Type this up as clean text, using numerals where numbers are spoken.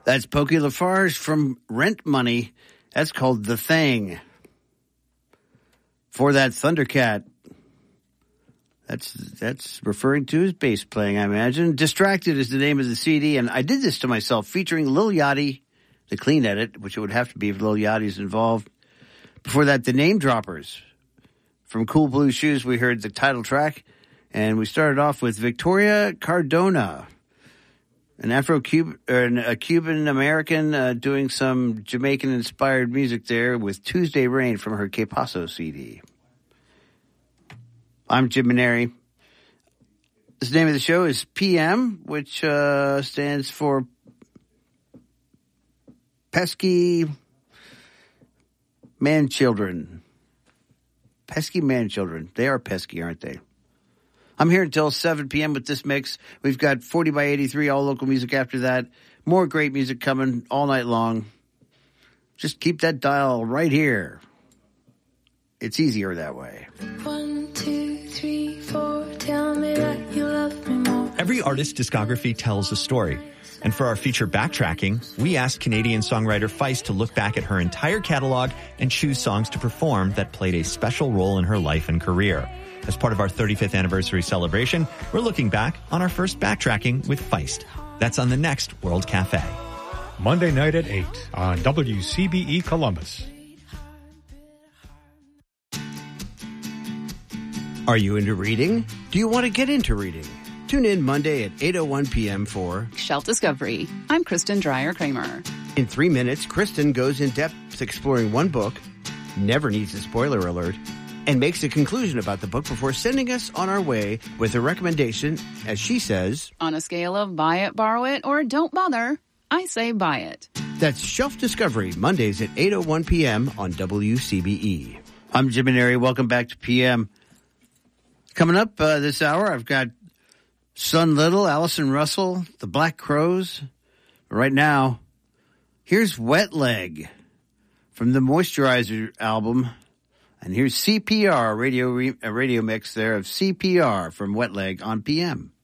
That's Pokey Lafarge from Rent Money. That's called The Thing. For that, Thundercat. That's referring to his bass playing, I imagine. Distracted is the name of the CD, and I did this to myself, featuring Lil Yachty, the clean edit, which it would have to be if Lil Yachty's involved. Before that, the Name Droppers. From Cool Blue Shoes, we heard the title track, and we started off with Victoria Cardona, a Cuban-American doing some Jamaican-inspired music there with Tuesday Rain from her Que Paso CD. I'm Jim Maneri. The name of the show is PM, which stands for Pesky Man-Children. Pesky Man-Children. They are pesky, aren't they? I'm here until 7 p.m. with this mix. We've got 40 by 83, all local music after that. More great music coming all night long. Just keep that dial right here. It's easier that way. 1, 2, 3, 4, tell me that you love me more. Every artist's discography tells a story. And for our feature backtracking, we asked Canadian songwriter Feist to look back at her entire catalog and choose songs to perform that played a special role in her life and career. As part of our 35th anniversary celebration, we're looking back on our first backtracking with Feist. That's on the next World Cafe. Monday night at 8 on WCBE Columbus. Are you into reading? Do you want to get into reading? Tune in Monday at 8:01 p.m. for Shelf Discovery. I'm Kristen Dreyer-Kramer. In 3 minutes, Kristen goes in depth exploring one book, never needs a spoiler alert, and makes a conclusion about the book before sending us on our way with a recommendation, as she says, on a scale of buy it, borrow it, or don't bother, I say buy it. That's Shelf Discovery, Mondays at 8:01 p.m. on WCBE. I'm Jim Maneri. Welcome back to PM. Coming up this hour, I've got Sun Little, Allison Russell, the Black Crowes. Right now, here's Wet Leg from the Moisturizer album. And here's CPR, a radio mix there of CPR from Wet Leg on PM.